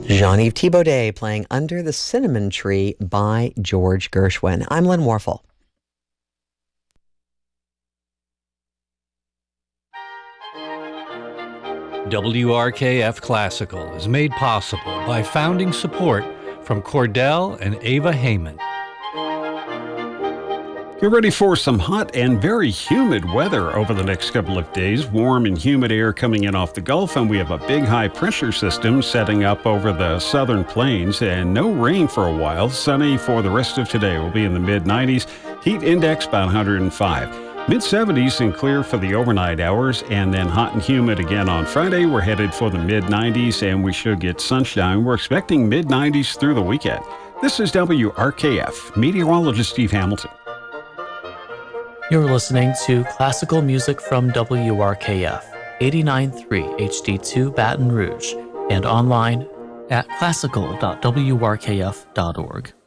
Jean-Yves Thibaudet playing Under the Cinnamon Tree by George Gershwin. I'm Lynn Warfel. WRKF Classical is made possible by founding support from Cordell and Ava Heyman. Get ready for some hot and very humid weather over the next couple of days. Warm and humid air coming in off the Gulf, and we have a big high pressure system setting up over the southern plains, and no rain for a while. Sunny for the rest of today. We'll be in the mid-90s. Heat index about 105. Mid-70s and clear for the overnight hours, and then hot and humid again on Friday. We're headed for the mid-90s, and we should get sunshine. We're expecting mid-90s through the weekend. This is WRKF, meteorologist Steve Hamilton. You're listening to classical music from WRKF, 89.3 HD2 Baton Rouge, and online at classical.wrkf.org.